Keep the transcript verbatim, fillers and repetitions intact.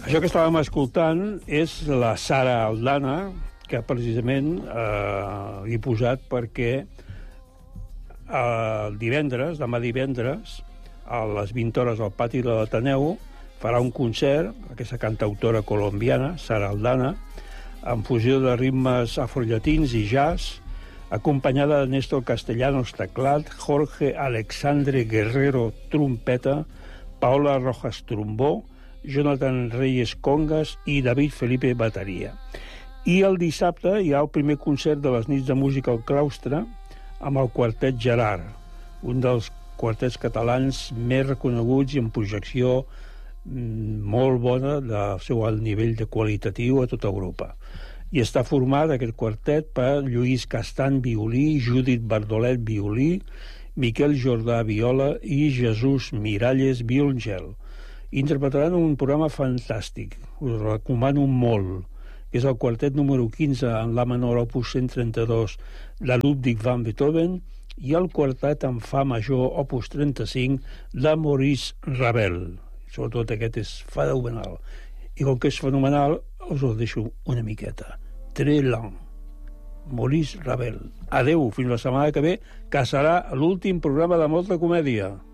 Això que estàvem escoltant és la Sara Aldana, que precisament eh, he posat perquè el divendres, demà divendres, a les vint hores al pati de l'Ateneu, farà un concert, aquesta cantautora colombiana, Sara Aldana, amb fusió de ritmes afrollatins i jazz, acompanyada de Néstor Castellanos teclat, Jorge Alexandre Guerrero trompeta, Paola Rojas trombó, Jonathan Reyes congas i David Felipe bateria. I el dissabte hi ha el primer concert de les nits de música al claustre amb el quartet Gerard, un dels quartets catalans més reconeguts i en projecció molt bona del seu alt nivell de qualitatiu a tota Europa. I està format, aquest quartet, per Lluís Castan, violí, Judit Bardolet, violí, Miquel Jordà, viola i Jesús Miralles, violoncel. Interpretaran un programa fantàstic, us recomano molt, que és el quartet número quinze en la menor opus cent trenta-dos de Ludwig van Beethoven i el quartet en fa major opus trenta-cinc de Maurice Ravel. Sobretot aquest és fenomenal. I com que és fenomenal, us ho deixo una miqueta. Très lent. Maurice Ravel. Adeu, fins la setmana que ve, que serà l'últim programa de Molta Comèdia.